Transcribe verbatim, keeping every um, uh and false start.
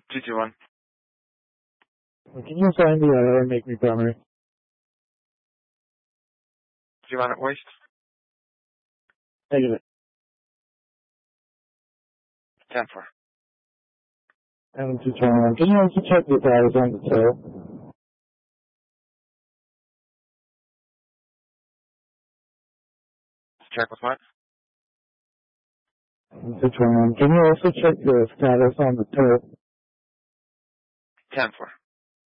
two two one. Can you find the error and make me primary? Do you want it waste? Negative. ten four. And two twenty-one. Can you also check the tires on the tail? Check with what? two twenty-one. Can you also check the status on the tail? ten four.